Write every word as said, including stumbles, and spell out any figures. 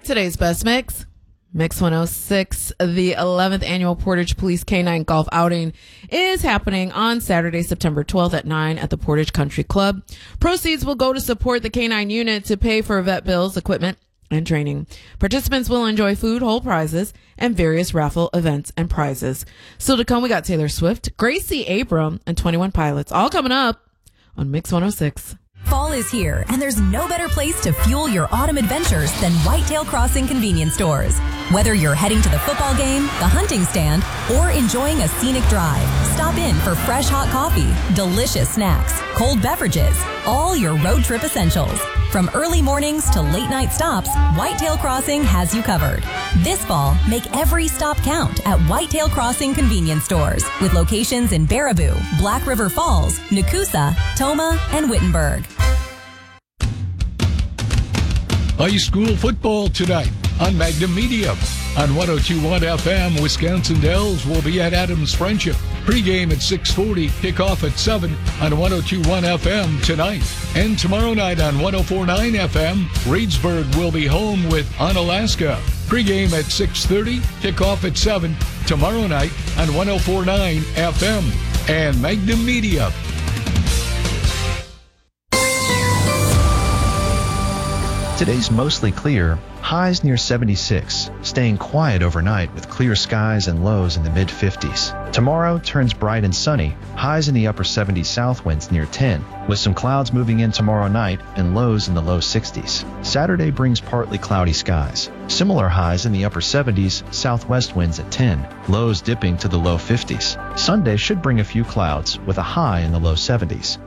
Today's best mix. Mix one oh six, the eleventh annual Portage Police K nine Golf Outing is happening on Saturday, September twelfth at nine at the Portage Country Club. Proceeds will go to support the K nine unit to pay for vet bills, equipment, and training. Participants will enjoy food, whole prizes, and various raffle events and prizes. Still to come, we got Taylor Swift, Gracie Abram, and twenty-one Pilots, all coming up on Mix one oh six. Fall is here, and there's no better place to fuel your autumn adventures than Whitetail Crossing convenience stores. Whether you're heading to the football game, the hunting stand, or enjoying a scenic drive, stop in for fresh hot coffee, delicious snacks, cold beverages, all your road trip essentials. From early mornings to late night stops, Whitetail Crossing has you covered. This fall, make every stop count at Whitetail Crossing convenience stores with locations in Baraboo, Black River Falls, Nakusa, Toma, and Wittenberg. High school football tonight on Magnum Media. On one oh two point one F M, Wisconsin Dells will be at Adams Friendship. Pre-game at six forty, kickoff at seven on one oh two point one F M tonight. And tomorrow night on one oh four point nine F M, Reedsburg will be home with Onalaska. Pre-game at six thirty, kickoff at seven tomorrow night on one oh four point nine F M and Magnum Media. Today's mostly clear, highs near seventy-six, staying quiet overnight with clear skies and lows in the mid fifties. Tomorrow turns bright and sunny, highs in the upper seventies, south winds near ten, with some clouds moving in tomorrow night and lows in the low sixties. Saturday brings partly cloudy skies. Similar highs in the upper seventies, southwest winds at ten, lows dipping to the low fifties. Sunday should bring a few clouds with a high in the low seventies.